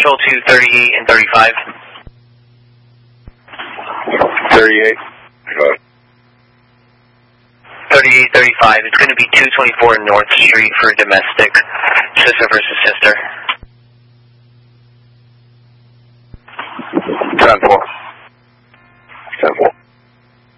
Central to 38 and 35. 38. 38, 35. It's going to be 224 North Street for domestic. Sister versus sister. 10-4.